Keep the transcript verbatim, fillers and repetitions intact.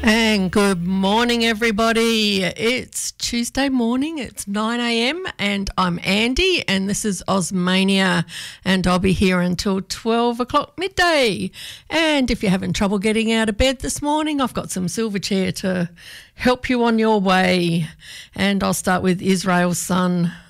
And good morning, everybody. It's Tuesday morning. It's nine a.m. and I'm Andy, and this is Osmania, and I'll be here until twelve o'clock midday. And if you're having trouble getting out of bed this morning, I've got some Silverchair to help you on your way. And I'll start with Israel's Son.